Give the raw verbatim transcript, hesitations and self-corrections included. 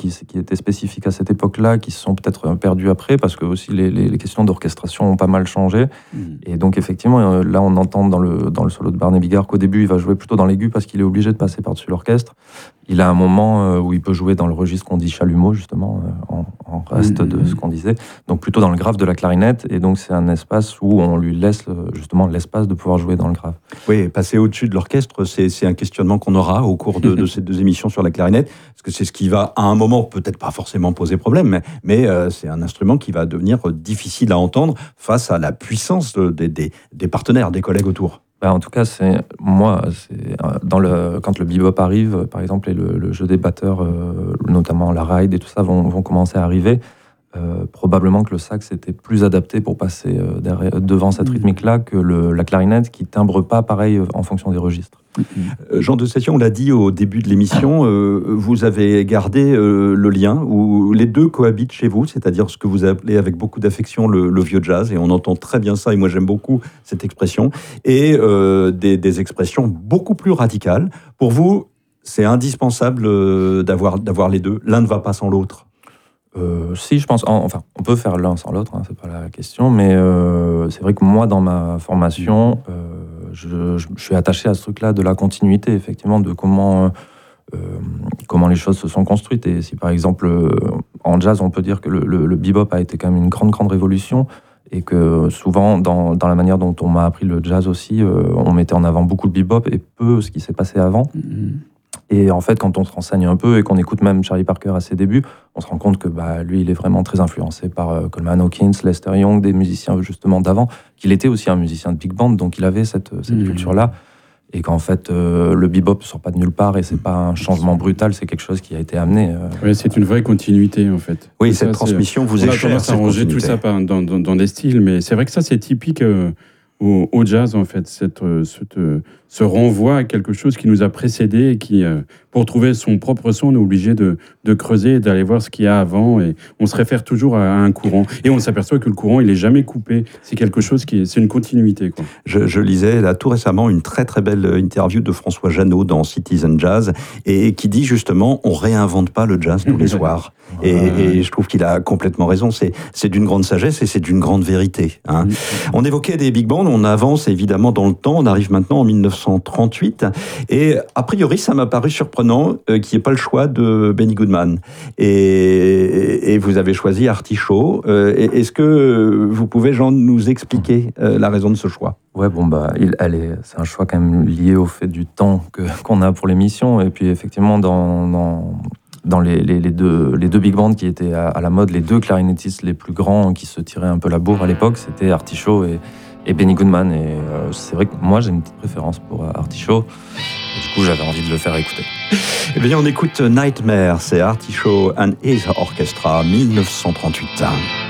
qui, qui étaient spécifiques à cette époque-là, qui se sont peut-être perdues après, parce que aussi les, les, les questions d'orchestration ont pas mal changé. Mmh. Et donc effectivement, là on entend dans le, dans le solo de Barney Bigard qu'au début il va jouer plutôt dans l'aigu parce qu'il est obligé de passer par-dessus l'orchestre. Il a un moment où il peut jouer dans le registre qu'on dit chalumeau, justement, en, en reste mmh. de ce qu'on disait. Donc plutôt dans le grave de la clarinette, et donc c'est un espace où on lui laisse justement l'espace de pouvoir jouer dans le grave. Oui, passer au-dessus de l'orchestre, c'est, c'est un questionnement qu'on aura au cours de, de ces deux émissions sur la clarinette, parce que c'est ce qui va, à un moment, peut-être pas forcément poser problème, mais, mais euh, c'est un instrument qui va devenir difficile à entendre face à la puissance de, de, des, des partenaires, des collègues autour. Ben, en tout cas, c'est moi, c'est dans le quand le bebop arrive, par exemple, et le, le jeu des batteurs, euh, notamment la ride et tout ça, vont, vont commencer à arriver. Euh, probablement que le sax était plus adapté pour passer euh, derrière, devant cette rythmique-là que le, la clarinette qui timbre pas pareil euh, en fonction des registres. Euh, Jean de Session, on l'a dit au début de l'émission, euh, vous avez gardé euh, le lien où les deux cohabitent chez vous, c'est-à-dire ce que vous appelez avec beaucoup d'affection le, le vieux jazz, et on entend très bien ça, et moi j'aime beaucoup cette expression, et euh, des, des expressions beaucoup plus radicales. Pour vous, c'est indispensable euh, d'avoir, d'avoir les deux, l'un ne va pas sans l'autre. Euh, si, je pense. En, enfin, on peut faire l'un sans l'autre, hein, c'est pas la question, mais euh, c'est vrai que moi, dans ma formation, euh, je, je, je suis attaché à ce truc-là de la continuité, effectivement, de comment, euh, comment les choses se sont construites. Et si, par exemple, euh, en jazz, on peut dire que le, le, le bebop a été quand même une grande, grande révolution, et que souvent, dans, dans la manière dont on m'a appris le jazz aussi, euh, on mettait en avant beaucoup le bebop et peu ce qui s'est passé avant. Mm-hmm. Et en fait, quand on se renseigne un peu et qu'on écoute même Charlie Parker à ses débuts, on se rend compte que bah, lui, il est vraiment très influencé par euh, Coleman Hawkins, Lester Young, des musiciens justement d'avant, qu'il était aussi un musicien de big band, donc il avait cette, cette mmh. culture-là. Et qu'en fait, euh, le bebop ne sort pas de nulle part et c'est pas un changement brutal, c'est quelque chose qui a été amené. Euh, oui, c'est une vraie continuité, en fait. Oui, et cette ça, transmission vous est chère. On a tendance à ranger tout ça dans, dans, dans des styles, mais c'est vrai que ça, c'est typique euh, au, au jazz, en fait, cette, cette, ce renvoi à quelque chose qui nous a précédés et qui, euh, pour trouver son propre son, on est obligé de, de creuser et d'aller voir ce qu'il y a avant, et on se réfère toujours à, à un courant. Et on s'aperçoit que le courant, il n'est jamais coupé. C'est quelque chose qui est, c'est une continuité, quoi. Je, je lisais là tout récemment une très très belle interview de François Jeannot dans Citizen Jazz, et qui dit justement, on réinvente pas le jazz tous les soirs. Et, et je trouve qu'il a complètement raison. C'est, c'est d'une grande sagesse et c'est d'une grande vérité. Hein. Mmh. On évoquait des big bands, on avance évidemment dans le temps. On arrive maintenant en dix-neuf cent trente-huit, et a priori, ça m'a paru surprenant euh, qu'il n'y ait pas le choix de Benny Goodman. Et, et vous avez choisi Artichaut. Euh, est-ce que vous pouvez, Jean, nous expliquer euh, la raison de ce choix ? Ouais, bon, bah, il, elle est, c'est un choix quand même lié au fait du temps que, qu'on a pour l'émission. Et puis, effectivement, dans, dans, dans les, les, les, deux, les deux big bands qui étaient à, à la mode, les deux clarinettistes les plus grands qui se tiraient un peu la bourre à l'époque, c'était Artichaut et, et Benny Goodman. Et euh, c'est vrai que moi, j'ai une petite préférence pour Artichaut. Et du coup, j'avais envie de le faire écouter. Eh bien, on écoute Nightmare, c'est Artichaut and His Orchestra, dix-neuf cent trente-huit.